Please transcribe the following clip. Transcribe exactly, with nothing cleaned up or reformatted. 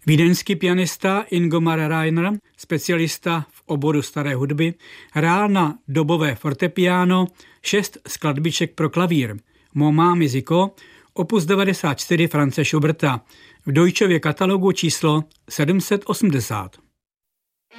Vídeňský pianista Ingomar Reiner, specialista v oboru staré hudby, hrál na dobové fortepiano šest skladbiček pro klavír. Moment musical, opus devadesát čtyři France Schuberta, v Deutschově katalogu číslo sedm set osmdesát.